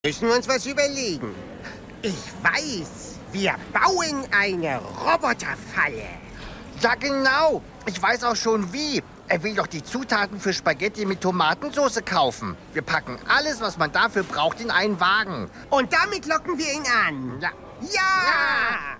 Müssen wir uns was überlegen. Ich weiß, wir bauen eine Roboterfalle. Ja, genau. Ich weiß auch schon wie. Er will doch die Zutaten für Spaghetti mit Tomatensauce kaufen. Wir packen alles, was man dafür braucht, in einen Wagen. Und damit locken wir ihn an. Ja. Ja!